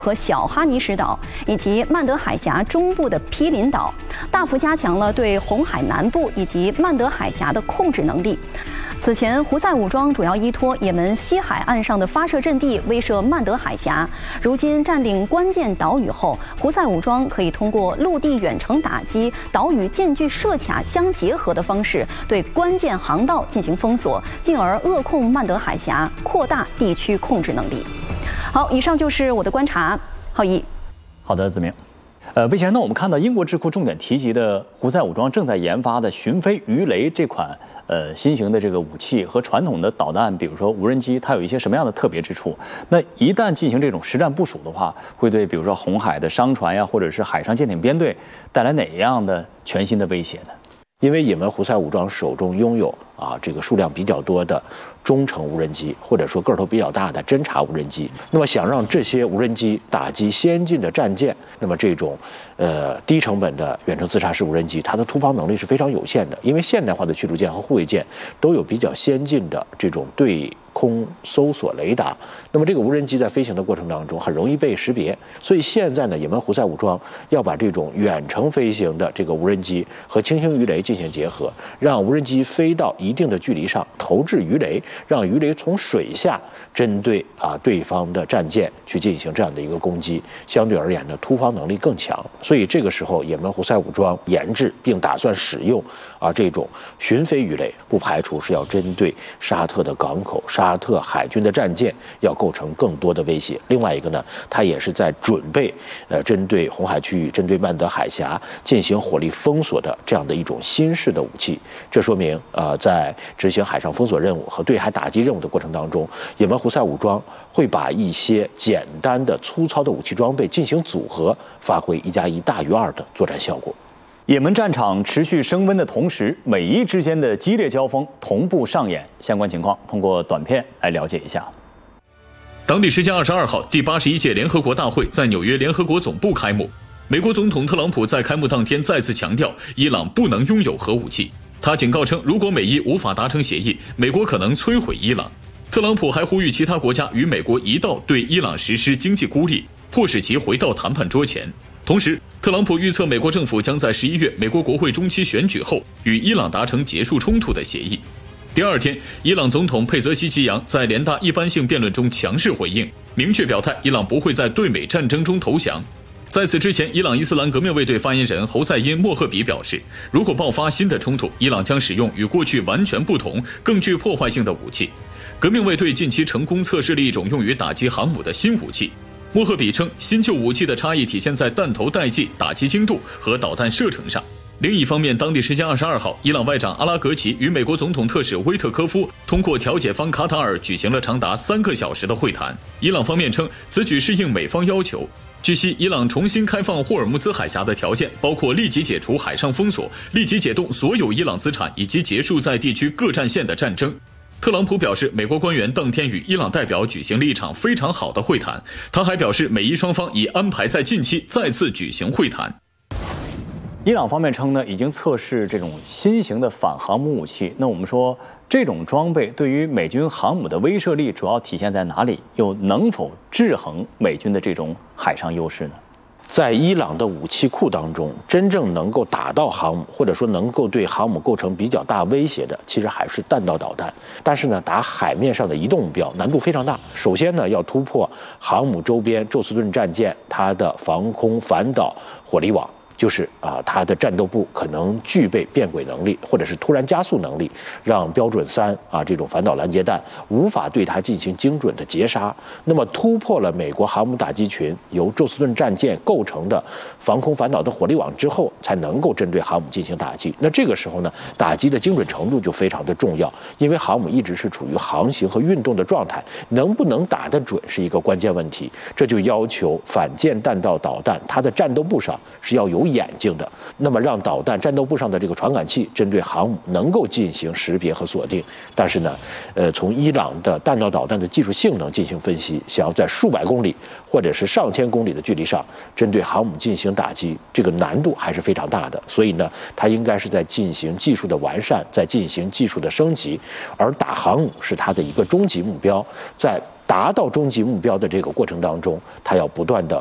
和小哈尼什岛以及曼德海峡中部的毗邻岛，大幅加强了对红海南部以及曼德海峡的控制能力。此前，胡塞武装主要依托也门西海岸上的发射阵地威慑曼德海峡。如今占领关键岛屿后，胡塞武装可以通过陆地远程打击、岛屿间距设卡相结合的方式，对关键航道进行封锁，进而扼控曼德海峡，扩大地区控制能力。好，以上就是我的观察。浩一， 好的，子明。魏先生，那我们看到英国智库重点提及的胡塞武装正在研发的巡飞鱼雷这款新型的这个武器和传统的导弹，比如说无人机，它有一些什么样的特别之处？那一旦进行这种实战部署的话，会对比如说红海的商船呀，或者是海上舰艇编队带来哪样的全新的威胁呢？ 因为也门胡塞武装手中拥有这个数量比较多的中程无人机，或者说个头比较大的侦察无人机。那么想让这些无人机打击先进的战舰，那么这种低成本的远程自杀式无人机，它的突防能力是非常有限的。因为现代化的驱逐舰和护卫舰都有比较先进的这种对空搜索雷达，那么这个无人机在飞行的过程当中很容易被识别。所以现在呢，也门胡塞武装要把这种远程飞行的这个无人机和轻型鱼雷进行结合，让无人机飞到一定的距离上投掷鱼雷，让鱼雷从水下针对对方的战舰去进行这样的一个攻击，相对而言呢，突防能力更强。所以这个时候，也门胡塞武装研制并打算使用这种巡飞鱼雷，不排除是要针对沙特的港口、沙特海军的战舰要构成更多的威胁。另外一个呢，它也是在准备针对红海区域、针对曼德海峡进行火力封锁的这样的一种新式的武器。这说明在执行海上封锁任务和对海打击任务的过程当中，也门胡塞武装会把一些简单的粗糙的武器装备进行组合，发挥1+1大于2的作战效果。 也门战场持续升温的同时，美伊之间的激烈交锋同步上演，相关情况通过短片来了解一下。 当地时间22号，第81届联合国大会在纽约联合国总部开幕。美国总统特朗普在开幕当天再次强调，伊朗不能拥有核武器。他警告称，如果美伊无法达成协议，美国可能摧毁伊朗。特朗普还呼吁其他国家与美国一道对伊朗实施经济孤立，迫使其回到谈判桌前。同时，特朗普预测美国政府将在11月美国国会中期选举后与伊朗达成结束冲突的协议。第二天，伊朗总统佩泽西奇扬在联大一般性辩论中强势回应，明确表态伊朗不会在对美战争中投降。在此之前，伊朗伊斯兰革命卫队发言人侯赛因·莫赫比表示，如果爆发新的冲突，伊朗将使用与过去完全不同、更具破坏性的武器。革命卫队近期成功测试了一种用于打击航母的新武器。莫赫比称，新旧武器的差异体现在弹头代际、打击精度和导弹射程上。另一方面，当地时间22号，伊朗外长阿拉格齐与美国总统特使威特科夫通过调解方卡塔尔举行了长达3个小时的会谈。伊朗方面称，此举是应美方要求。据悉，伊朗重新开放霍尔木兹海峡的条件包括立即解除海上封锁、立即解冻所有伊朗资产以及结束在地区各战线的战争。特朗普表示，美国官员当天与伊朗代表举行了一场非常好的会谈。他还表示，美伊双方已安排在近期再次举行会谈。 伊朗方面称呢，已经测试这种新型的反航母武器。那我们说，这种装备对于美军航母的威慑力主要体现在哪里？又能否制衡美军的这种海上优势呢？ 在伊朗的武器库当中，真正能够打到航母，或者说能够对航母构成比较大威胁的，其实还是弹道导弹。但是呢，打海面上的移动目标难度非常大。首先呢，要突破航母周边宙斯盾战舰它的防空反导火力网。就是它的战斗部可能具备变轨能力，或者是突然加速能力，让标准3这种反导拦截弹无法对它进行精准的截杀。那么突破了美国航母打击群由宙斯盾战舰构成的防空反导的火力网之后，才能够针对航母进行打击。那这个时候呢，打击的精准程度就非常的重要，因为航母一直是处于航行和运动的状态，能不能打得准是一个关键问题。这就要求反舰弹道导弹它的战斗部上是要有眼睛的，那么让导弹战斗部上的这个传感器针对航母能够进行识别和锁定。但是呢，从伊朗的弹道导弹的技术性能进行分析，想要在数百公里或者是上千公里的距离上针对航母进行打击，这个难度还是非常大的。所以呢，它应该是在进行技术的完善，在进行技术的升级，而打航母是它的一个终极目标。在达到终极目标的这个过程当中，它要不断的